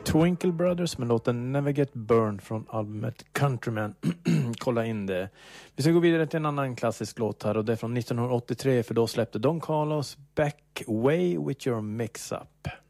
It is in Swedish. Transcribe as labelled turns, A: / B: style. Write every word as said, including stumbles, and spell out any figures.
A: Twinkle Brothers med låten Never Get Burned från albumet Countryman. Kolla in det. Vi ska gå vidare till en annan klassisk låt här och det är från nittonhundraåttiotre för då släppte Don Carlos Back Way With Your Mix-Up.